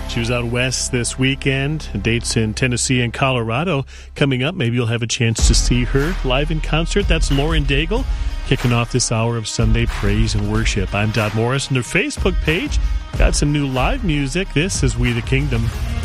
She was out west this weekend. Dates in Tennessee and Colorado coming up. Maybe you'll have a chance to see her live in concert. That's Lauren Daigle kicking off this hour of Sunday Praise and Worship. I'm Todd Morris, and their Facebook page got some new live music. This is We the Kingdom.